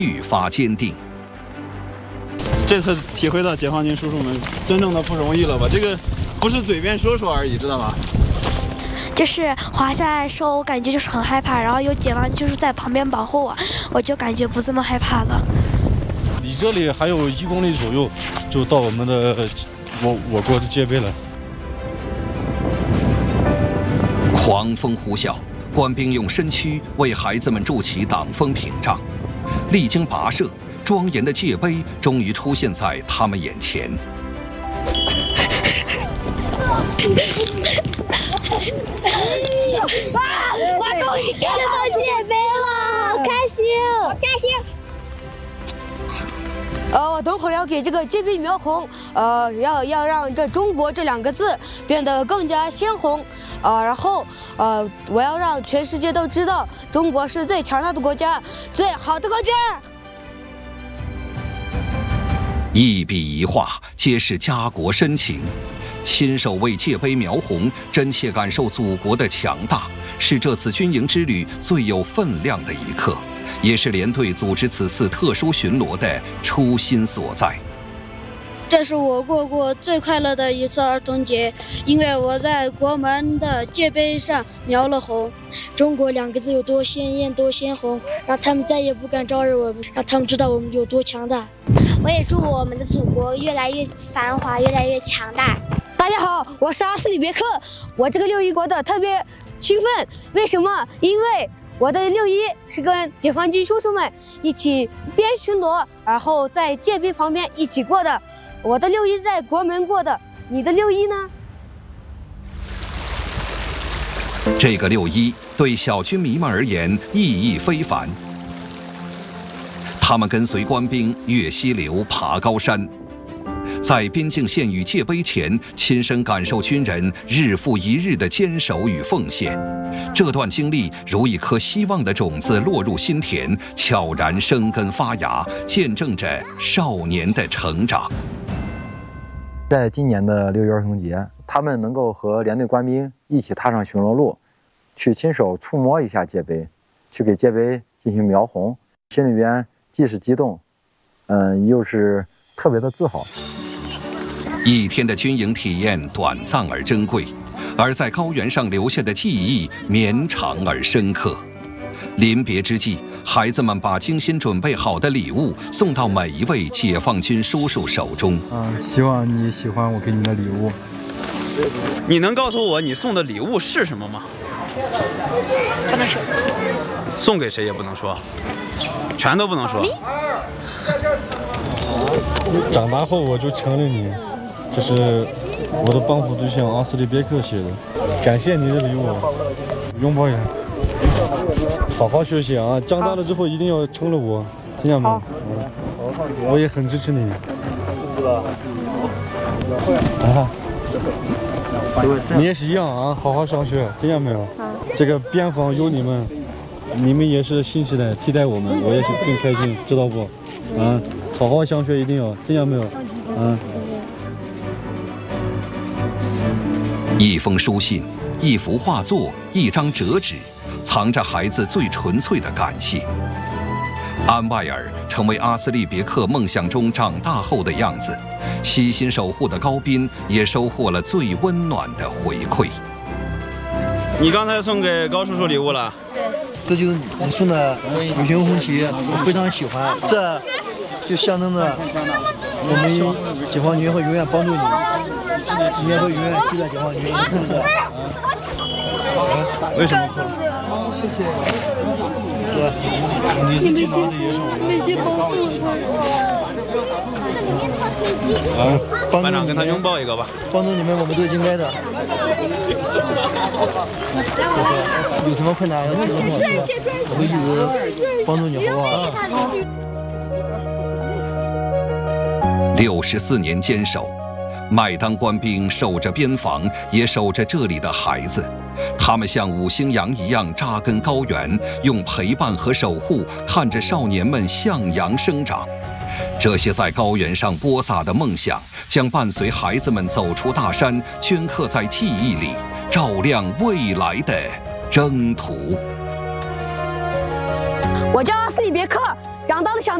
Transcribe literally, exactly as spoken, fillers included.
愈发坚定。 这次体会到解放军叔叔们真正的不容易了吧？这个不是嘴边说说而已，知道吗？ 就是滑下来的时候，我感觉就是很害怕，然后有解放军叔在旁边保护我，我就感觉不这么害怕了。 离这里还有一公里左右，就到我们的我我国的界碑了。 狂风呼啸，官兵用身躯为孩子们筑起挡风屏障，历经跋涉，庄严的界碑终于出现在他们眼前。 哇！我终于见到界碑了，好开心，好开心！ 呃，我等会儿要给这个界碑描红，呃，要要让这中国这两个字变得更加鲜红，呃，然后呃，我要让全世界都知道，中国是最强大的国家，最好的国家。 一笔一画皆是家国深情，亲手为界碑描红，真切感受祖国的强大，是这次军营之旅最有分量的一刻，也是连队组织此次特殊巡逻的初心所在。 这是我过过最快乐的一次儿童节，因为我在国门的界碑上描了红，中国两个字有多鲜艳多鲜红，让他们再也不敢招惹我们，让他们知道我们有多强大。 我也祝我们的祖国越来越繁华，越来越强大。 大家好，我是阿斯里别克，我这个六一过得特别兴奋，为什么？因为我的六一是跟解放军叔叔们一起边巡逻，然后在界碑旁边一起过的。我的六一在国门过的，你的六一呢？ 这个六一对小军迷们而言意义非凡。他们跟随官兵越溪流、爬高山，在边境线与界碑前亲身感受军人日复一日的坚守与奉献。这段经历如一颗希望的种子落入心田，悄然生根发芽，见证着少年的成长。 在今年的六一儿童节，他们能够和连队官兵一起踏上巡逻路，去亲手触摸一下界碑，去给界碑进行描红，心里边既是激动，嗯，又是特别的自豪。 一天的军营体验短暂而珍贵，而在高原上留下的记忆绵长而深刻。临别之际，孩子们把精心准备好的礼物送到每一位解放军叔叔手中。 啊，希望你喜欢我给你的礼物。 你能告诉我你送的礼物是什么吗？ 不能说。 送给谁也不能说，全都不能说。 长大后我就成了你，这是我的帮扶对象阿斯利别克写的，感谢你的礼物，拥抱一下。好好学习啊！长大了之后一定要成了我，听见没？嗯，我也很支持你。啊，你也是一样啊！好好上学，听见没有？这个边防有你们，你们也是新时代替代我们，我也是更开心，知道不？啊，好好上学一定要，听见没有？啊。 一封书信，一幅画作，一张折纸，藏着孩子最纯粹的感谢。安外尔成为阿斯利别克梦想中长大后的样子，悉心守护的高斌也收获了最温暖的回馈。 你刚才送给高叔叔礼物了？ 对，这就是你送的旅行红旗，我非常喜欢。这就象征着我们解放军会永远帮助你，你也会永远记得解放军，是不是？ 为什么？ 谢谢。 你们辛苦了，每天帮助我。 啊，班长跟他拥抱一个吧。 帮助你们，我们都应该的。有什么困难要记得我说，我会一直帮助你，好不好？ 六十四年坚守，麦当官兵守着边防，也守着这里的孩子。他们像五星羊一样扎根高原，用陪伴和守护看着少年们向阳生长。这些在高原上播撒的梦想，将伴随孩子们走出大山，镌刻在记忆里，照亮未来的征途。 我叫阿斯里别克， 长大了想。